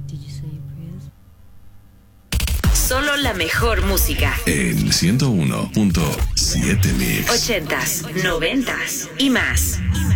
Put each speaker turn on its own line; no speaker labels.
Solo la mejor música.
En 101.7 Mix.
80s, 90s y más.